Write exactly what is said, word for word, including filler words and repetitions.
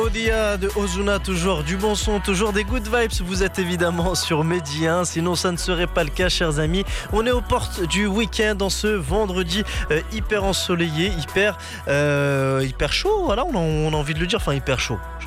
Odia de Ozuna, toujours du bon son, toujours des good vibes. Vous êtes évidemment sur Mehdi, hein, sinon ça ne serait pas le cas, chers amis. On est aux portes du week-end en ce vendredi euh, hyper ensoleillé, hyper, euh, hyper chaud. Voilà, on a, on a envie de le dire, enfin hyper chaud.